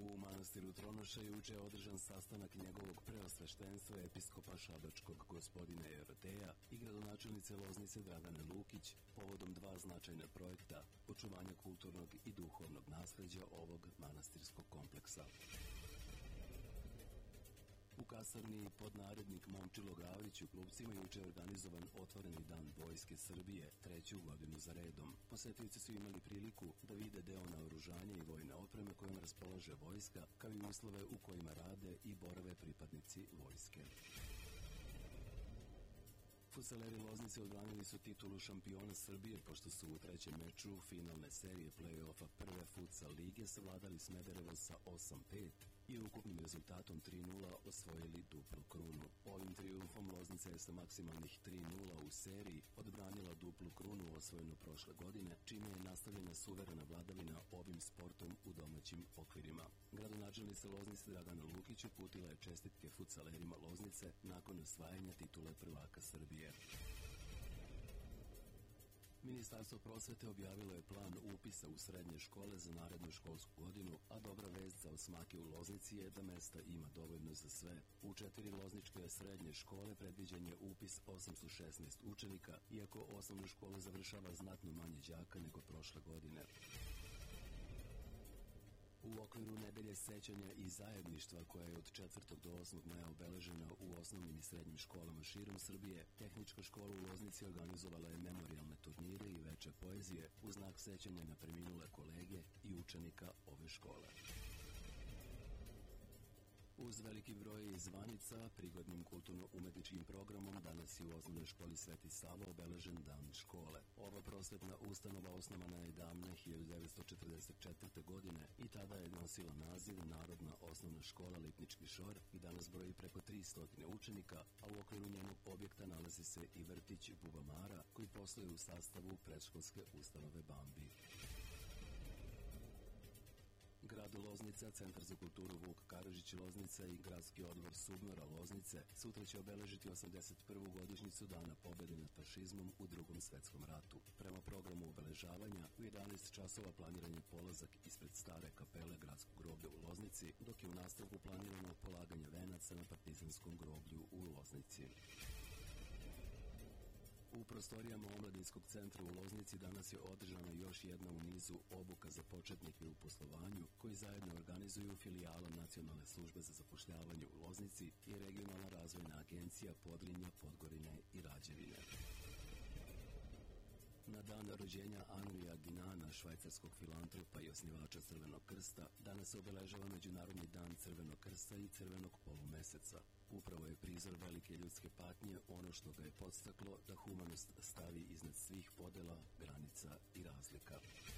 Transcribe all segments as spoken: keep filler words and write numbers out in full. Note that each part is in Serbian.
U manastiru Tronoša juče je održan sastanak njegovog preosveštenstva episkopa Šabačkog gospodina Jeroteja i gradonačelnice Loznice Dragane Lukić povodom dva značajna projekta očuvanja kulturnog i duhovnog nasleđa ovog manastirskog kompleksa. U kasarni podnarednik Momčilo Gavrić u Klupcima juče je organizovan otvoreni dan Vojske Srbije, treću godinu za redom. Posetioci su imali priliku da vide deo naoružanja i vojne opreme kojom raspolaže vojska, kao i uslove u kojima rade i borave pripadnici vojske. Fudsaleri Loznice odbranili su titulu šampiona Srbije pošto su u trećem meču finalne serije play-offa prve futsal lige savladali Smederevo sa osam pet i ukupnim rezultatom tri nula osvojili duplu krunu. Ovim trijumfom Loznica je sa maksimalnih tri nula u seriji odbranila duplu krunu osvojenu prošle godine, čime je nastavljena suverena vladavina ovim sportom u domaćim okvirima. Gradonačelnica Loznice Dragana Lukić uputila je čestitke futsalerima Loznice nakon osvajanja titule prvaka Srbije. Ministarstvo prosvete objavilo je plan upisa u srednje škole za narednu školsku godinu, a dobra vest za osmake u Loznici je da mesta ima dovoljno za sve. U četiri lozničke srednje škole predviđen je upis osamsto šesnaest učenika, iako osnovnu školu završava znatno manje đaka nego prošle godine. U okviru nedelje sećanja i zajedništva koja je od četvrtog do osmog maja obeležena u osnovnim i srednjim školama širom Srbije, Tehnička škola u Loznici organizovala je memorijalne turnire i veče poezije u znak sećanja na preminule kolege i učenika ove škole. Uz veliki broj zvanica, prigodnim kulturno-umetničkim programom danas je u osnovnoj školi Sveti Sava obeležen dan škole. Ova prosvetna ustanova osnovana je davne hiljadu devetsto četrdeset četvrte. godine i tada je nosila naziv Narodna osnovna škola Lipnički Šor i danas broji preko tristo učenika, a u okviru njenog objekta nalazi se i vrtić Bubamara koji posluje u sastavu predškolske ustanove Bambi. Grad Loznica, Centar za kulturu Vuk Karadžić Loznica i Gradski odbor Subnora Loznice sutra će obeležiti osamdeset prvu godišnjicu Dana pobede nad fašizmom u Drugom svetskom ratu. Prema programu obeležavanja, u jedanaest časova planiran je polazak ispred stare kapele Gradskog groblja u Loznici, dok je u nastavku planirano polaganje venaca na partizanskom groblju u Loznici. U prostorijama Omladinskog centra u Loznici danas je održana još jedna u nizu obuka za početnike u poslovanju koji zajedno organizuju filijalom Nacionalne službe za zapošljavanje u Loznici i Regionalna razvojna agencija Podrinja, Podgorine i Rađevine. Na dan rođenja Anrija Dinana, švajcarskog filantropa i osnivača Crvenog krsta, danas se obeležava Međunarodni dan Crvenog krsta i Crvenog polumeseca. Upravo je prizor velike ljudske patnje ono što ga je podstaklo da humanost stavi iznad svih podela, granica i razlika.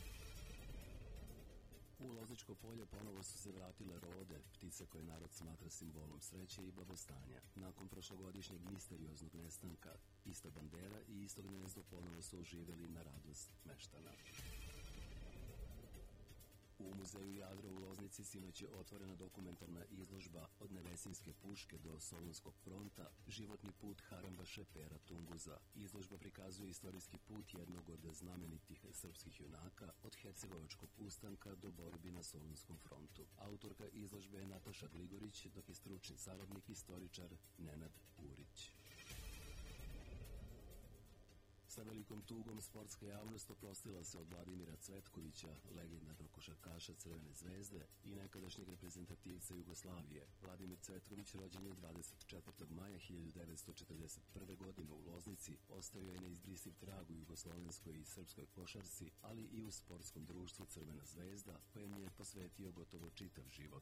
U Lozničko polje ponovo su se vratile rode, ptice koje narod smatra simbolom sreće i blagostanja. Nakon prošlogodišnjeg misterioznog nestanka, ista bandera i isto gnezdo ponovo su oživjeli na radost meštana. U muzeju Jadra u Loznici sinoć je otvorena dokumentarna izložba Od Nevesinjske puške do Solunskog fronta, životni put Harambaše Pera Tunguza. Izložba prikazuje istorijski put jednog od znamenitih srpskih junaka od Hercegovačkog ustanka do borbi na Solunskom frontu. Autorka izložbe je Nataša Gligorić, dok je stručni saradnik istoričar Nenad Urić. Sa velikom tugom sportska javnost oprostila se od Vladimira Cvetkovića, legendarnog košarkaša Crvene zvezde i nekadašnjeg reprezentativca Jugoslavije. Vladimir Cvetković rođen je dvadeset četvrtog maja hiljadu devetsto četrdeset prve. godine u Loznici, ostavio je neizbrisiv trag u jugoslovenskoj i srpskoj košarci, ali i u sportskom društvu Crvena zvezda, kojem je posvetio gotovo čitav život.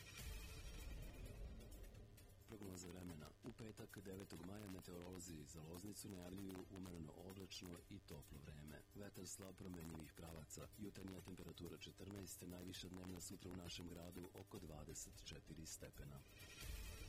Prognoza vremena. U petak devetog maja meteorolozi za Loznicu najavljuju umereno oblačno i toplo vreme. Vetar slab promenjivih pravaca. Jutarnja temperatura četrnaest, najviša dnevna sutra u našem gradu oko dvadeset četiri stepena.